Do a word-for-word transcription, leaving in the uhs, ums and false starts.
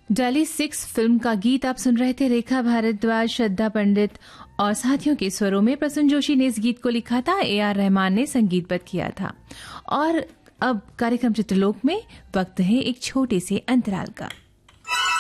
Daily six film का गीत आप सुन रहे थे। रेखा भारद्वाज, श्रद्धा पंडित और साथियों के स्वरों में प्रसून जोशी ने इस गीत को लिखा था, ए आर रहमान ने संगीतबद्ध किया था। और अब कार्यक्रम चित्रलोक में वक्त है एक छोटे से अंतराल का।